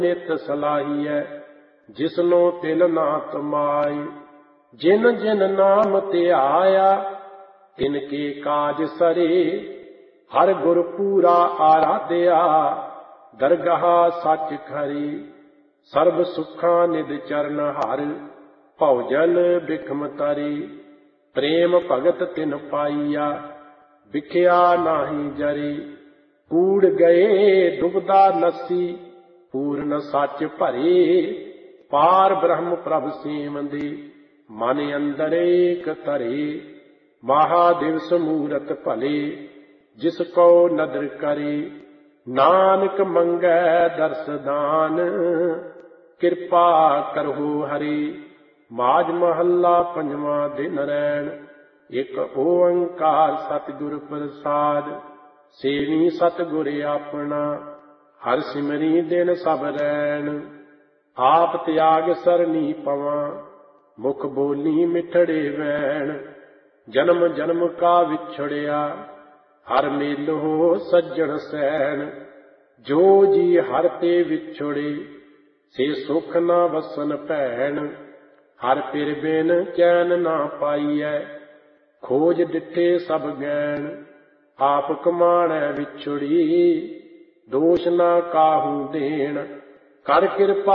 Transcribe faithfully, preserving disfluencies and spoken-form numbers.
ਨਿਤ ਸਲਾਹੀਐ ਜਿਸਨੋ ਤਿਲ ਨਾ ਤਮਾਏ। ਜਿਨ ਜਿਨ ਨਾਮ ਧਿਆਇਆ ਤਿਨ ਕੇ ਕਾਜ ਸਰੇ। ਹਰ ਗੁਰ ਪੂਰਾ ਆਰਾਧਿਆ ਦਰਗਾਹ ਸੱਚ ਖਰੀ। ਸਰਬ ਸੁਖਾਂ ਨਿਦ ਚਰਨ ਹਰ ਭਉ ਜਲ ਬਿਖਮ ਤਰੀ। ਪ੍ਰੇਮ ਭਗਤ ਤਿਨ ਪਾਈਆ ਵਿਖਿਆ ਨਾਹੀ ਜਰੀ। ਕੂੜ ਗਏ ਡੁਬਦਾ ਨਸੀ ਪੂਰਨ ਸੱਚ ਭਰੇ। ਪਾਰ ਬ੍ਰਹਮ ਪ੍ਰਭ ਸੇਵੰਦੇ ਮਨ ਅੰਦਰ ਏਕ ਧਰੇ। ਮਹਾਦਿਵਸ ਮੂਰਤ ਭਲੇ ਜਿਸ ਕੋ ਨਦਰ ਕਰੇ। ਨਾਨਕ ਮੰਗੈ ਦਰਸ ਦਾਨ ਕਿਰਪਾ ਕਰਹੁ ਹਰੀ। ਮਾਝ ਮਹੱਲਾ ਪੰਜਵਾਂ ਦਿਨ ਰੈਣ। ਇਕ ਓੰਕਾਰ ਸਤਿਗੁਰ ਪ੍ਰਸਾਦ। ਸੇਵੀ ਸਤਿਗੁਰ ਆਪਣਾ ਹਰ ਸਿਮਰੀ ਦਿਨ ਸਭ ਰੈਣ। ਆਪ ਤਿਆਗ ਸਰਨੀ ਪਵਾਂ ਮੁਖ ਬੋਲੀ ਮਿਠੜੇ ਵੈਣ। ਜਨਮ ਜਨਮ ਕਾ ਵਿਛੜਿਆ ਹਰ ਮੇਲੋ ਸੱਜਣ ਸੈਣ। ਜੋ ਜੀ ਹਰ ਤੇ ਵਿਛੜੇ ਸੇ ਸੁਖ ਨਾ ਵਸਨ ਭੈਣ। ਹਰ ਪਿਰ ਬਿਨ ਚੈਨ ਨਾ ਪਾਈਐ ਖੋਜ ਡਿਠੇ ਸਭ ਗੈਣ। ਆਪ ਕਮਾਣੈ ਵਿਛੜੀ ਦੋਸ਼ ਨਾ ਕਾਹੂ ਦੇਣ। ਕਰ ਕਿਰਪਾ